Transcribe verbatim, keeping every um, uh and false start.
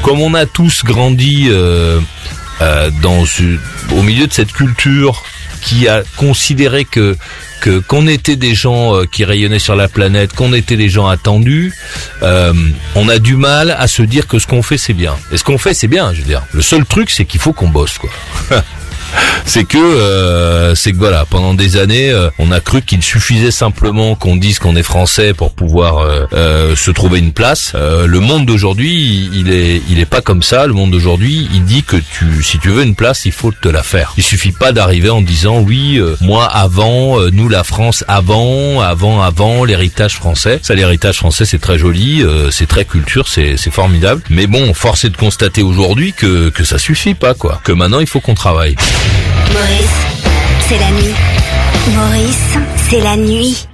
comme on a tous grandi euh, euh, dans au milieu de cette culture qui a considéré que que qu'on était des gens euh, qui rayonnaient sur la planète, qu'on était des gens attendus, euh, on a du mal à se dire que ce qu'on fait c'est bien. Et ce qu'on fait c'est bien, je veux dire. Le seul truc c'est qu'il faut qu'on bosse, quoi. C'est que euh, c'est que voilà, pendant des années, euh, on a cru qu'il suffisait simplement qu'on dise qu'on est français pour pouvoir euh, euh, se trouver une place. Euh, le monde d'aujourd'hui, il est il est pas comme ça. Le monde d'aujourd'hui, il dit que tu si tu veux une place, il faut te la faire. Il suffit pas d'arriver en disant oui, euh, moi avant, euh, nous la France avant, avant, avant l'héritage français. Ça, l'héritage français, c'est très joli, euh, c'est très culture, c'est c'est formidable. Mais bon, force est de constater aujourd'hui que que ça suffit pas, quoi. Que maintenant, il faut qu'on travaille. Maurice, c'est la nuit. Maurice, c'est la nuit.